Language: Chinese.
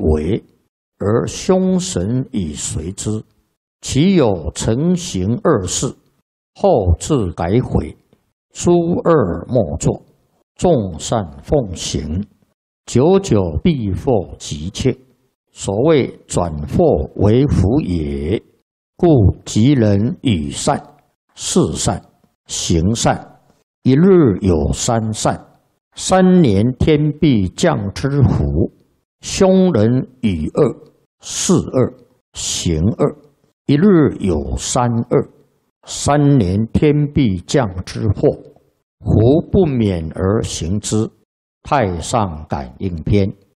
为，而凶神以随之，其有成行二事，后自改悔，诸恶莫作，众善奉行，久久必获吉切。所谓转祸为福也。故吉人与善、事善、行善，一日有三善，3年天必降之福。凶人与恶、事恶、行恶，一日有三恶，3年天必降之祸。胡不免而行之。太上感应篇。